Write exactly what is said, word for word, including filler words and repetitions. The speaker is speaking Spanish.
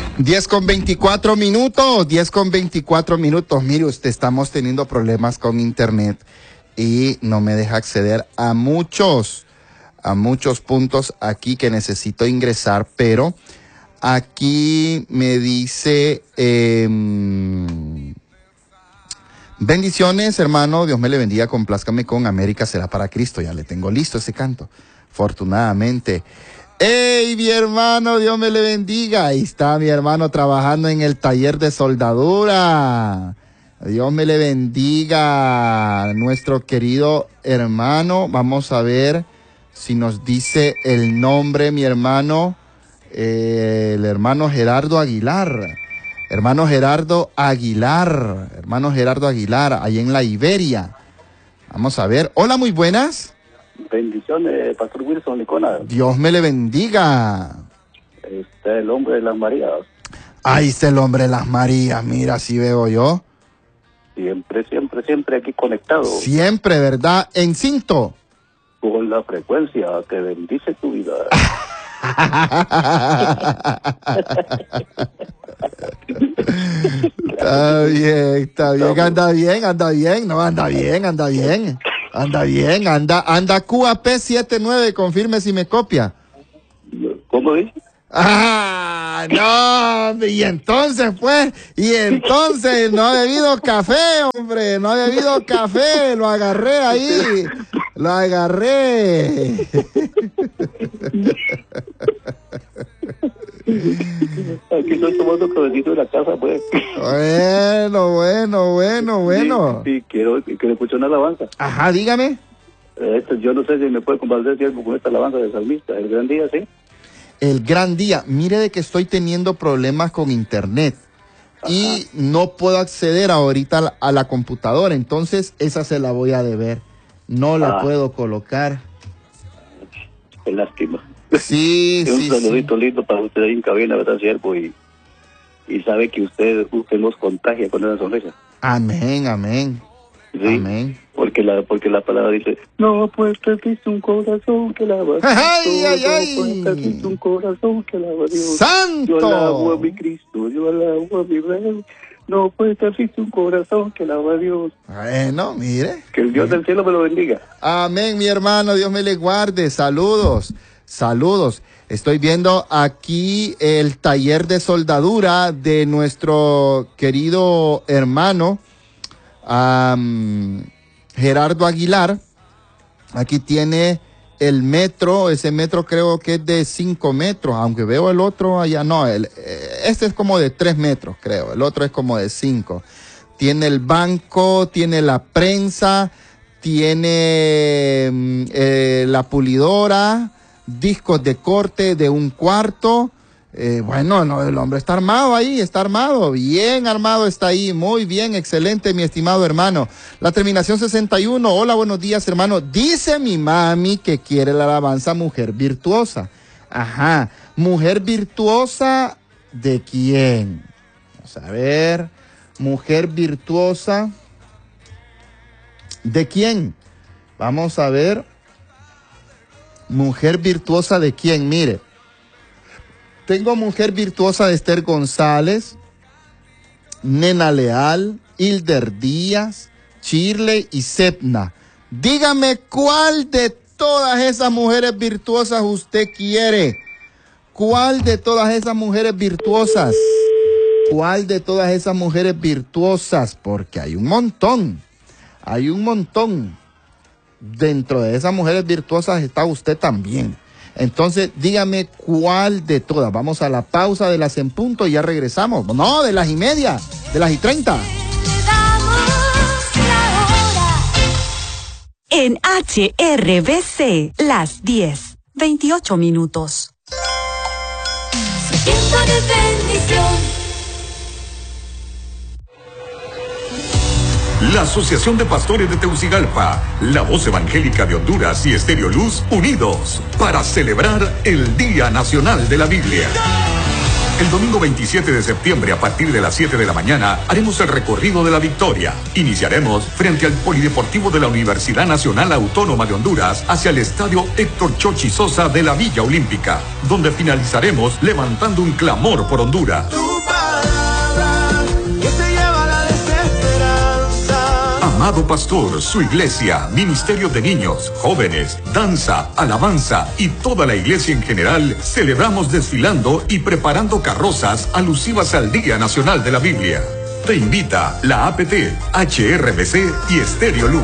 diez con veinticuatro minutos, diez con veinticuatro minutos. Mire usted, estamos teniendo problemas con internet y no me deja acceder a muchos, a muchos puntos aquí que necesito ingresar, pero aquí me dice, eh, bendiciones, hermano, Dios me le bendiga, complázcame con América será para Cristo. Ya le tengo listo ese canto, afortunadamente. ¡Ey, mi hermano, Dios me le bendiga! Ahí está mi hermano trabajando en el taller de soldadura. Dios me le bendiga, nuestro querido hermano. Vamos a ver si nos dice el nombre, mi hermano. Eh, el hermano Gerardo Aguilar. Hermano Gerardo Aguilar. Hermano Gerardo Aguilar, ahí en la Iberia. Vamos a ver. Hola, muy buenas. Bendiciones, Pastor Wilson Licona. Dios me le bendiga. Está el hombre de las Marías. Ahí está el hombre de las Marías, mira, así veo yo. Siempre, siempre, siempre aquí conectado. Siempre, ¿verdad? En cinto. Con la frecuencia que bendice tu vida. Está bien, está bien, anda bien, anda bien, no, anda bien, anda bien. Anda bien, anda, anda Q A P setenta y nueve, confirme si me copia. ¿Cómo dice? Ah, no, y entonces pues, y entonces no ha bebido café, hombre, no ha bebido café, lo agarré ahí, lo agarré. Aquí estoy tomando cafecito de la casa, pues. Bueno, bueno, bueno, bueno. Sí, sí, quiero, quiero escuchar una alabanza. Ajá, dígame. Esto, yo no sé si me puede compartir tiempo con esta alabanza de salmista, el gran día, ¿sí? El gran día. Mire de que estoy teniendo problemas con internet. Ajá. Y no puedo acceder ahorita a la, a la computadora, entonces esa se la voy a deber. No la ah. puedo colocar. Qué lástima. Sí, un sí, saludito sí. lindo para usted ahí en cabina, ¿verdad, siervo? Y, y sabe que usted, usted nos contagia con esa sonrisa. Amén, amén. Sí, amén. Porque la, porque la palabra dice, no, pues te existe un corazón que lava a Cristo. ¡Ay, ay, ay! No, pues te existe un corazón que lava a Dios. ¡Santo! Yo alabo a mi Cristo, yo alabo a mi Rey. No, pues te existe un corazón que alaba a Dios. Bueno, mire. Que el Dios mire. del cielo me lo bendiga. Amén, mi hermano, Dios me le guarde. Saludos, saludos. Estoy viendo aquí el taller de soldadura de nuestro querido hermano um, Gerardo Aguilar. Aquí tiene el metro, ese metro creo que es de cinco metros, aunque veo el otro allá, no, el, este es como de tres metros creo, el otro es como de cinco. Tiene el banco, tiene la prensa, tiene eh, la pulidora, discos de corte de un cuarto. Eh, bueno, no, el hombre está armado ahí, está armado, bien armado está ahí, muy bien, excelente, mi estimado hermano. La terminación sesenta y uno, hola, buenos días, hermano. Dice mi mami que quiere la alabanza Mujer Virtuosa. Ajá, Mujer Virtuosa, ¿de quién? Vamos a ver, Mujer Virtuosa, ¿de quién? Vamos a ver, Mujer Virtuosa, ¿de quién? Mire. Tengo Mujer Virtuosa de Esther González, Nena Leal, Hilder Díaz, Shirley y Sepna. Dígame cuál de todas esas mujeres virtuosas usted quiere. ¿Cuál de todas esas mujeres virtuosas? ¿Cuál de todas esas mujeres virtuosas? Porque hay un montón. Hay un montón. Dentro de esas mujeres virtuosas está usted también. Entonces, dígame cuál de todas. Vamos a la pausa de las en punto y ya regresamos. No, de las y media, de las y treinta. En H R B C, las diez, veintiocho minutos. Tiempo de bendición. La Asociación de Pastores de Tegucigalpa, la Voz Evangélica de Honduras y Estéreo Luz unidos para celebrar el Día Nacional de la Biblia. El domingo veintisiete de septiembre, a partir de las siete de la mañana, haremos el recorrido de la victoria. Iniciaremos frente al Polideportivo de la Universidad Nacional Autónoma de Honduras hacia el Estadio Héctor Chochi Sosa de la Villa Olímpica, donde finalizaremos levantando un clamor por Honduras. Amado Pastor, su iglesia, Ministerio de Niños, Jóvenes, Danza, Alabanza y toda la iglesia en general, celebramos desfilando y preparando carrozas alusivas al Día Nacional de la Biblia. Te invita la A P T, H R B C y Estéreo Luz.